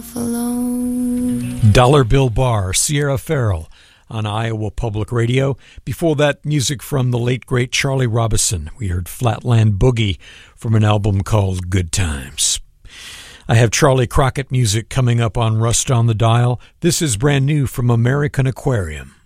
myself alone. Dollar Bill Bar, Sierra Farrell on Iowa Public Radio. Before that, music from the late, great Charlie Robison. We heard Flatland Boogie from an album called Good Times. I have Charlie Crockett music coming up on Rust on the Dial. This is brand new from American Aquarium.